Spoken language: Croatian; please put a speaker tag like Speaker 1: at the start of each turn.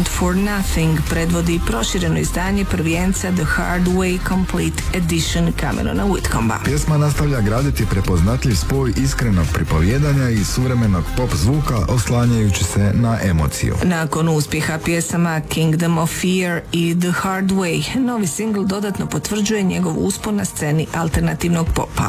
Speaker 1: Want for Nothing predvodi prošireno izdanje prvijenca The Hard Way Complete Edition Camerona Whitcomba.
Speaker 2: Pjesma nastavlja graditi prepoznatljiv spoj iskrenog pripovjedanja i suvremenog pop zvuka oslanjajući se na emociju.
Speaker 1: Nakon uspjeha pjesama Kingdom of Fear i The Hard Way, novi singl dodatno potvrđuje njegov uspon na sceni alternativnog popa.